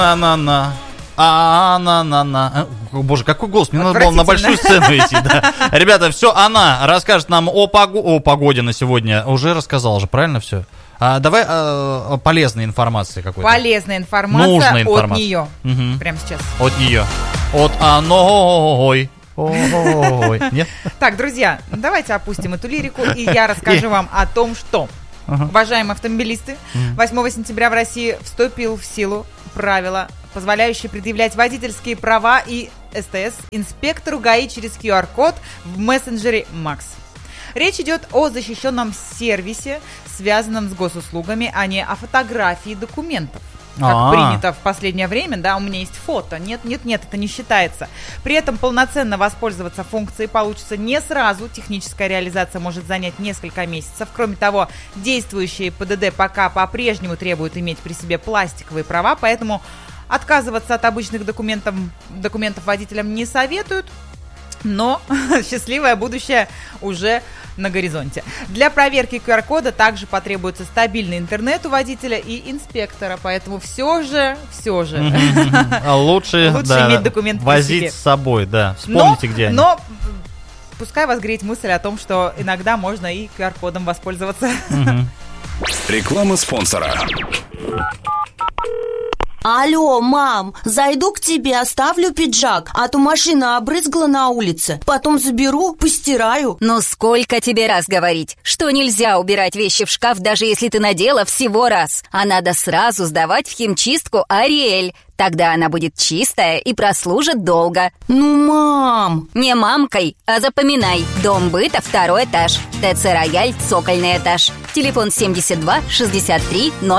На-на-на. На-на-на. Боже, какой голос, мне надо было на большую сцену идти, да. Ребята, все, она расскажет нам о погоде на сегодня. Уже рассказала же, правильно все? Давай полезной информации какой-то. Полезная информация. Нужная информация. От нее. Угу. Прямо сейчас. От нее. От Ой. Нет? Так, друзья, давайте опустим эту лирику, и я расскажу вам о том, что, уважаемые автомобилисты, 8 сентября в России вступил в силу правило, позволяющее предъявлять водительские права и СТС инспектору ГАИ через QR-код в мессенджере Max. Речь идет о защищенном сервисе, связанном с госуслугами, а не о фотографии документов. Как принято в последнее время, да, у меня есть фото. Нет, это не считается. При этом полноценно воспользоваться функцией получится не сразу. Техническая реализация может занять несколько месяцев. Кроме того, действующие ПДД пока по-прежнему требуют иметь при себе пластиковые права, поэтому отказываться от обычных документов водителям не советуют. Но счастливое будущее уже на горизонте. Для проверки QR-кода также потребуется стабильный интернет у водителя и инспектора, поэтому все же лучше иметь документ возить с собой, да. Вспомните, где они. Но пускай вас греет мысль о том, что иногда можно и QR-кодом воспользоваться. Реклама спонсора. Алло, мам, зайду к тебе, оставлю пиджак, а то машина обрызгала на улице. Потом заберу, постираю. Ну сколько тебе раз говорить, что нельзя убирать вещи в шкаф, даже если ты надела всего раз. А надо сразу сдавать в химчистку Ариэль. Тогда она будет чистая и прослужит долго. Ну, мам! Не мамкой, а запоминай. Дом быта, 2-й этаж. ТЦ «Рояль», цокольный этаж. Телефон 72 63 00.